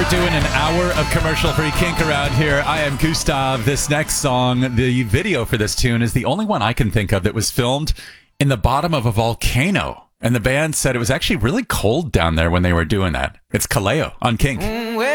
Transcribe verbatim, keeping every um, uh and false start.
We're doing an hour of commercial-free kink around here. I am Gustav. This next song, the video for this tune is the only one I can think of that was filmed in the bottom of a volcano. And the band said it was actually really cold down there when they were doing that. It's Kaleo on Kink.